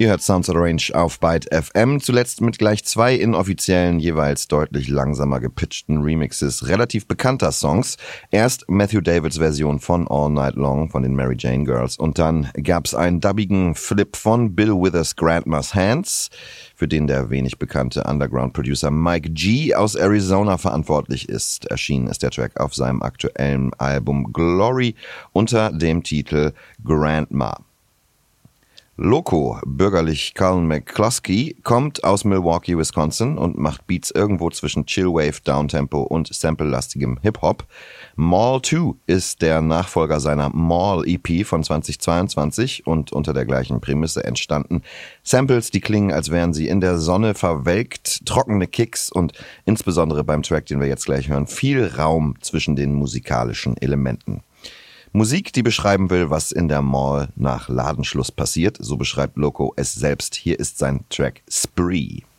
Ihr hört Sounds of the Range auf Byte FM, zuletzt mit gleich 2 inoffiziellen, jeweils deutlich langsamer gepitchten Remixes relativ bekannter Songs. Erst Matthew Davids Version von All Night Long von den Mary Jane Girls und dann gab's einen dubbigen Flip von Bill Withers' Grandma's Hands, für den der wenig bekannte Underground-Producer Mike G aus Arizona verantwortlich ist. Erschienen ist der Track auf seinem aktuellen Album Glory unter dem Titel Grandma. Loco, bürgerlich Colin McCluskey, kommt aus Milwaukee, Wisconsin und macht Beats irgendwo zwischen Chillwave, Downtempo und sample-lastigem Hip-Hop. Mall 2 ist der Nachfolger seiner Mall EP von 2022 und unter der gleichen Prämisse entstanden. Samples, die klingen, als wären sie in der Sonne verwelkt, trockene Kicks und insbesondere beim Track, den wir jetzt gleich hören, viel Raum zwischen den musikalischen Elementen. Musik, die beschreiben will, was in der Mall nach Ladenschluss passiert. So beschreibt Loco es selbst. Hier ist sein Track Spree.